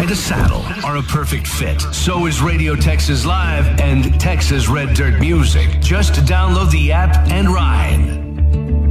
and a saddle are a perfect fit. So is Radio Texas Live and Texas Red Dirt Music. Just download the app and ride.